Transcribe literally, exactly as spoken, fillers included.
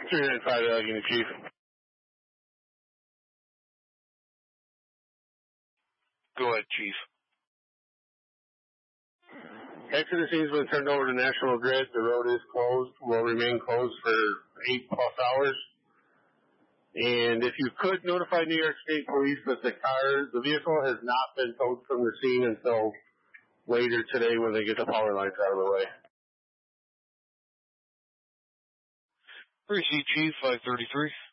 three nine five Allegheny, Chief. Go ahead, Chief. Exodus has been turned over to National Grid. The road is closed, will remain closed for eight plus hours. And if you could notify New York State Police that the car, the vehicle has not been towed from the scene until later today when they get the power lines out of the way. Appreciate Chief, five thirty-three.